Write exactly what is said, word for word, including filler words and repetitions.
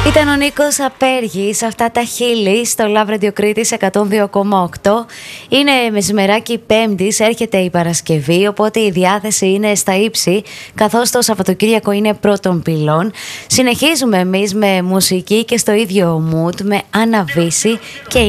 Ήταν ο Νίκος Απέργης, αυτά τα χείλη στο Love Radio Κρήτης εκατόν δύο κόμμα οκτώ. Είναι μεσημεράκι Πέμπτης, έρχεται η Παρασκευή, οπότε η διάθεση είναι στα ύψη, καθώς το Σαββατοκύριακο είναι πρώτων πυλών. Συνεχίζουμε εμείς με μουσική και στο ίδιο mood, με Άννα Βύση και